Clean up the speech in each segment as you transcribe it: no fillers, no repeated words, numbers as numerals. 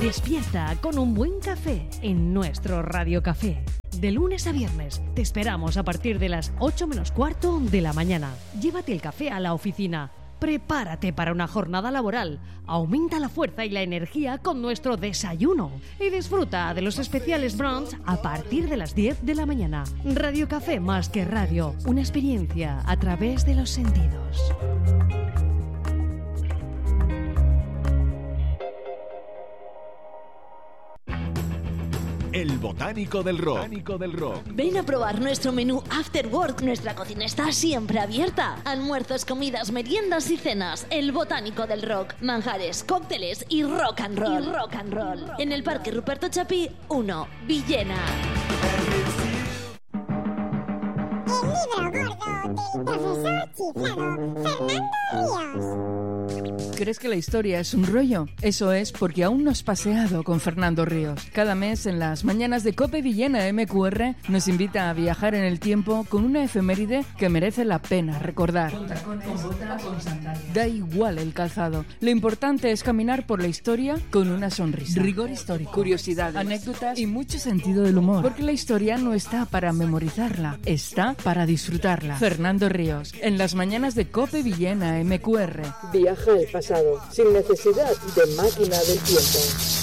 Despierta con un buen café en nuestro Radio Café. De lunes a viernes te esperamos a partir de las 8 menos cuarto de la mañana. Llévate el café a la oficina. Prepárate para una jornada laboral. Aumenta la fuerza y la energía con nuestro desayuno. Y disfruta de los especiales brunch a partir de las 10 de la mañana. Radio Café más que radio. Una experiencia a través de los sentidos. El Botánico del Rock. Ven a probar nuestro menú After Work. Nuestra cocina está siempre abierta. Almuerzos, comidas, meriendas y cenas. El Botánico del Rock. Manjares, cócteles y rock and roll. En el Parque Ruperto Chapí 1, Villena. El libro gordo del profesor chiflado Fernando Ríos. ¿Crees que la historia es un rollo? Eso es porque aún no has paseado con Fernando Ríos. Cada mes en las mañanas de COPE Villena MQR nos invita a viajar en el tiempo con una efeméride que merece la pena recordar. Con tacones, con bota, con sandalias. Da igual el calzado. Lo importante es caminar por la historia con una sonrisa. Rigor histórico, curiosidades, anécdotas y mucho sentido del humor. Porque la historia no está para memorizarla, está para disfrutarla. Fernando Ríos, en las mañanas de COPE Villena MQR. Viaja al pasado, sin necesidad de máquina del tiempo.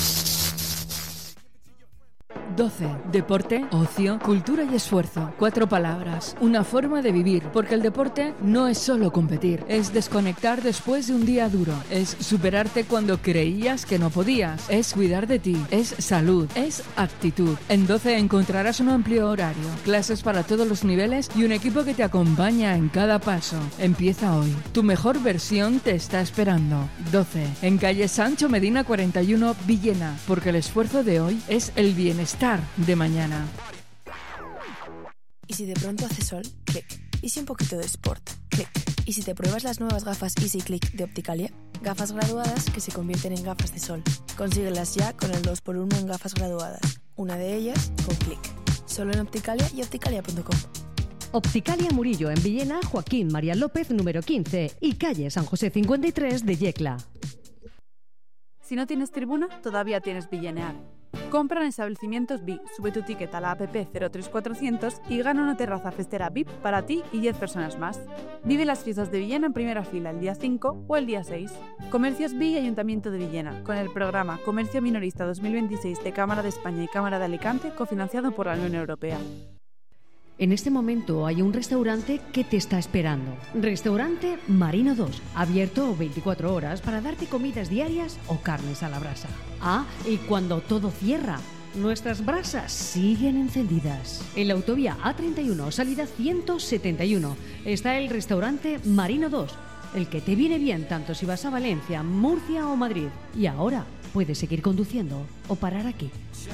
12. Deporte, ocio, cultura y esfuerzo. 4 palabras, una forma de vivir. Porque el deporte no es solo competir, es desconectar después de un día duro, es superarte cuando creías que no podías, es cuidar de ti, es salud, es actitud. En 12 encontrarás un amplio horario, clases para todos los niveles y un equipo que te acompaña en cada paso. Empieza hoy. Tu mejor versión te está esperando. 12. En calle Sancho Medina 41, Villena. Porque el esfuerzo de hoy es el bienestar de mañana. ¿Y si de pronto hace sol? Clic. ¿Y si un poquito de sport? Clic. ¿Y si te pruebas las nuevas gafas Easy Click de Opticalia? Gafas graduadas que se convierten en gafas de sol. Consíguelas ya con el 2x1 en gafas graduadas. Una de ellas con Clic. Solo en Opticalia y opticalia.com. Opticalia Murillo en Villena, Joaquín María López número 15 y calle San José 53 de Yecla. Si no tienes tribuna, todavía tienes Villenear. Compra en establecimientos VIP, sube tu ticket a la app 03400 y gana una terraza festera VIP para ti y 10 personas más. Vive las fiestas de Villena en primera fila el día 5 o el día 6. Comercios VIP y Ayuntamiento de Villena, con el programa Comercio Minorista 2026 de Cámara de España y Cámara de Alicante, cofinanciado por la Unión Europea. En este momento hay un restaurante que te está esperando. Restaurante Marino 2, abierto 24 horas para darte comidas diarias o carnes a la brasa. Ah, y cuando todo cierra, nuestras brasas siguen encendidas. En la autovía A31, salida 171, está el restaurante Marino 2, el que te viene bien tanto si vas a Valencia, Murcia o Madrid. Y ahora puedes seguir conduciendo o parar aquí.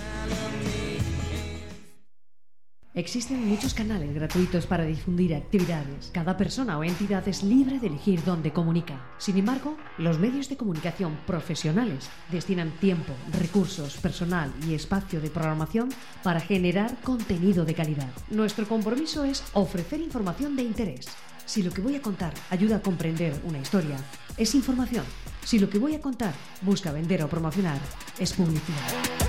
Existen muchos canales gratuitos para difundir actividades. Cada persona o entidad es libre de elegir dónde comunica. Sin embargo, los medios de comunicación profesionales destinan tiempo, recursos, personal y espacio de programación para generar contenido de calidad. Nuestro compromiso es ofrecer información de interés. Si lo que voy a contar ayuda a comprender una historia, es información. Si lo que voy a contar busca vender o promocionar, es publicidad.